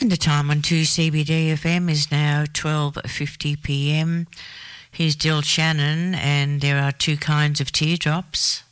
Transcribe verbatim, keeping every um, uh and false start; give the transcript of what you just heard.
And the time on two C B D F M is now twelve fifty p m. Here's Dill Shannon, and there are two kinds of teardrops.